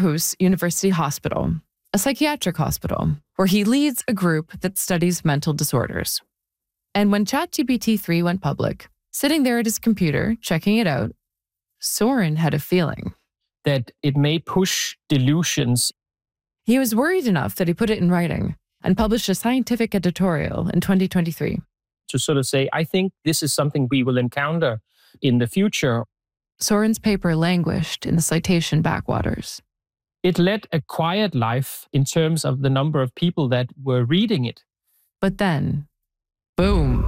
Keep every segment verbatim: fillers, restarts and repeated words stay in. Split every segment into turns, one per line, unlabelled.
Aarhus University Hospital, a psychiatric hospital, where he leads a group that studies mental disorders. And when ChatGPT three went public, sitting there at his computer, checking it out, Soren had a feeling
that it may push delusions.
He was worried enough that he put it in writing and published a scientific editorial in twenty twenty-three.
To sort of say, I think this is something we will encounter in the future.
Soren's paper languished in the citation backwaters.
It led a quiet life in terms of the number of people that were reading it.
But then, boom.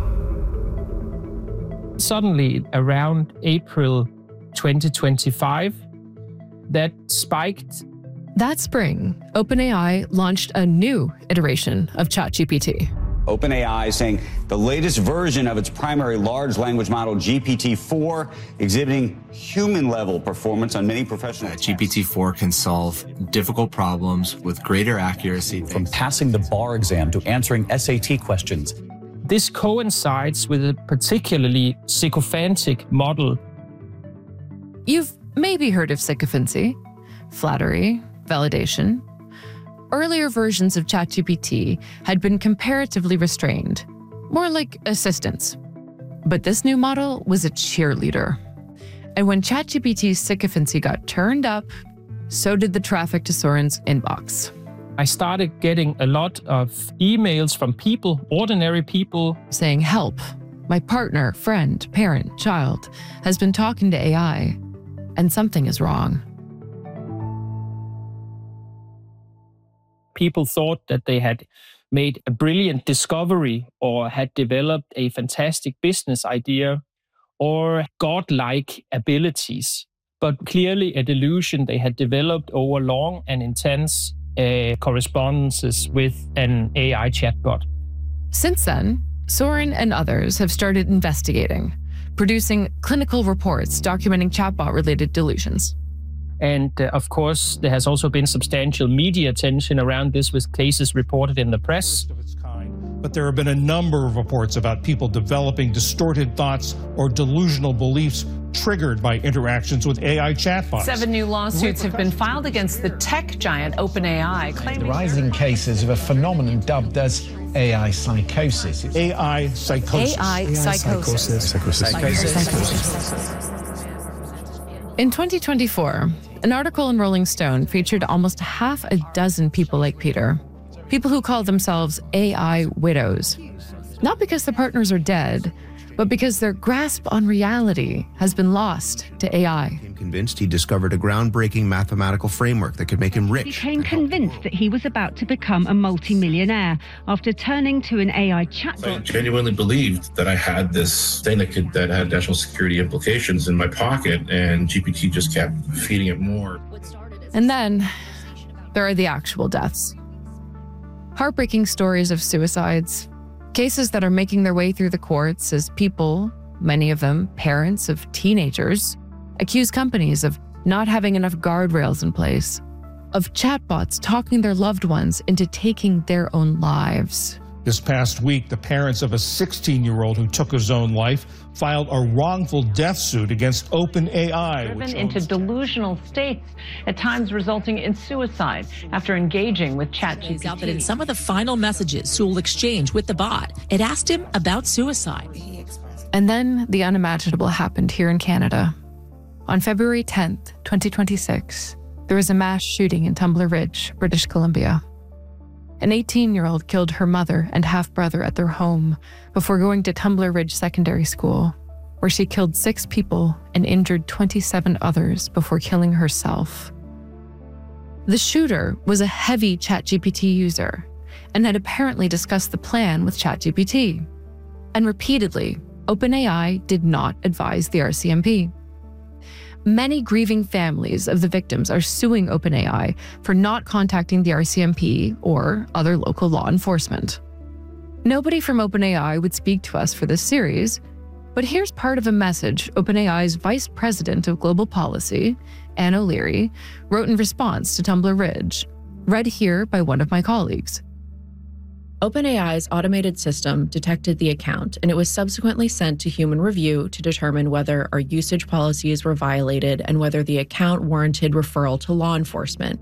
Suddenly, around April twenty twenty-five, that spiked.
That spring, OpenAI launched a new iteration of ChatGPT.
OpenAI saying the latest version of its primary large language model, G P T four, exhibiting human-level performance on many professional
tests. G P T four can solve difficult problems with greater accuracy.
From passing the bar exam to answering S A T questions.
This coincides with a particularly sycophantic model.
You've maybe heard of sycophancy, flattery, validation. Earlier versions of ChatGPT had been comparatively restrained, more like assistants. But this new model was a cheerleader. And when ChatGPT's sycophancy got turned up, so did the traffic to Soren's inbox.
I started getting a lot of emails from people, ordinary people,
saying, help, my partner, friend, parent, child has been talking to A I, and something is wrong.
People thought that they had made a brilliant discovery or had developed a fantastic business idea or godlike abilities, but clearly a delusion they had developed over long and intense uh, correspondences with an A I chatbot.
Since then, Soren and others have started investigating, producing clinical reports documenting chatbot-related delusions.
And uh, of course, there has also been substantial media attention around this with cases reported in the press.
But there have been a number of reports about people developing distorted thoughts or delusional beliefs triggered by interactions with A I chatbots.
Seven new lawsuits have been filed against the tech giant OpenAI, claiming
the rising cases of a phenomenon dubbed as A I psychosis.
A I psychosis.
A I psychosis.
Psychosis.
Psychosis. In twenty twenty-four, an article in Rolling Stone featured almost half a dozen people like Peter, people who call themselves A I widows, not because their partners are dead, but because their grasp on reality has been lost to A I.
He became convinced he discovered a groundbreaking mathematical framework that could make him rich.
He became convinced that he was about to become a multimillionaire after turning to an A I chatbot.
I genuinely believed that I had this thing that could that had national security implications in my pocket, and G P T just kept feeding it more.
And then there are the actual deaths. Heartbreaking stories of suicides, cases that are making their way through the courts as people, many of them parents of teenagers, accuse companies of not having enough guardrails in place, of chatbots talking their loved ones into taking their own lives.
This past week, the parents of a sixteen-year-old who took his own life filed a wrongful death suit against OpenAI.
Driven into delusional states, at times resulting in suicide after engaging with ChatGPT.
Out that in some of the final messages Sewell exchanged with the bot, it asked him about suicide.
And then the unimaginable happened here in Canada. On February tenth, twenty twenty-six, there was a mass shooting in Tumbler Ridge, British Columbia. An eighteen-year-old killed her mother and half-brother at their home before going to Tumbler Ridge Secondary School, where she killed six people and injured twenty-seven others before killing herself. The shooter was a heavy ChatGPT user and had apparently discussed the plan with ChatGPT. And repeatedly, OpenAI did not advise the R C M P. Many grieving families of the victims are suing OpenAI for not contacting the R C M P or other local law enforcement. Nobody from OpenAI would speak to us for this series, but here's part of a message OpenAI's Vice President of Global Policy, Anne O'Leary, wrote in response to Tumbler Ridge, read here by one of my colleagues.
OpenAI's automated system detected the account, and it was subsequently sent to human review to determine whether our usage policies were violated and whether the account warranted referral to law enforcement.